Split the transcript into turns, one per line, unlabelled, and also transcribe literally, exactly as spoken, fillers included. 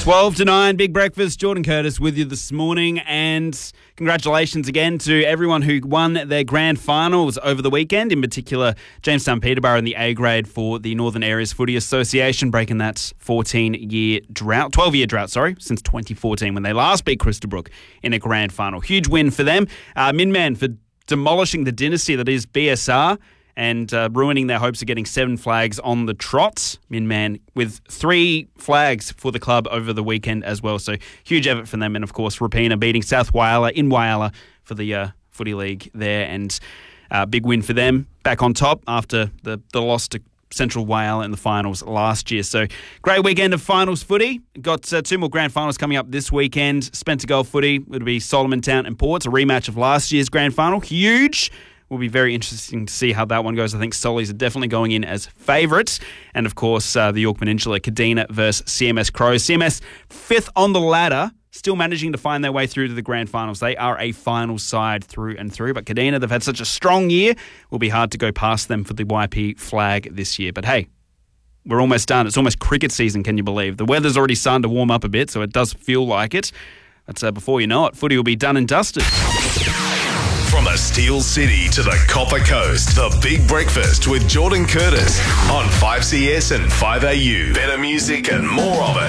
twelve to nine, Big Breakfast. Jordan Curtis with you this morning, and congratulations again to everyone who won their grand finals over the weekend, in particular Jamestown Peterborough in the A grade for the Northern Areas Footy Association, breaking that fourteen-year drought, twelve-year drought, sorry, since twenty fourteen when they last beat Crystal Brook in a grand final. Huge win for them. Uh, Minman for demolishing the dynasty that is B S R and uh, ruining their hopes of getting seven flags on the trot. Minman with three flags for the club over the weekend as well. So huge effort from them. And, of course, Rapina beating South Whyalla in Whyalla for the uh, footy league there. And uh, big win for them. Back on top after the, the loss to Central Whyalla in the finals last year. So great weekend of finals footy. Got uh, two more grand finals coming up this weekend. Spencer Gold footy. It'll be Solomon Town and Ports, a rematch of last year's grand final. Huge. Will be very interesting to see how that one goes. I think Solis are definitely going in as favourites. And, of course, uh, the York Peninsula, Kadina versus C M S Crows. C M S fifth on the ladder, still managing to find their way through to the grand finals. They are a final side through and through. But Kadina, they've had such a strong year, will be hard to go past them for the Y P flag this year. But, hey, we're almost done. It's almost cricket season, can you believe? The weather's already starting to warm up a bit, so it does feel like it. But uh, before you know it, footy will be done and dusted.
From the Steel City to the Copper Coast, the Big Breakfast with Jordan Curtis on five C S and five A U. Better music and more of it.